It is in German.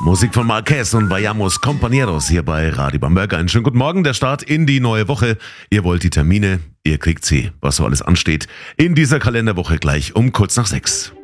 Musik von Marquez und Vayamos Compañeros hier bei Radio Bamberg. Einen schönen guten Morgen, der Start in die neue Woche. Ihr wollt die Termine, ihr kriegt sie, was so alles ansteht, in dieser Kalenderwoche gleich um kurz nach 6.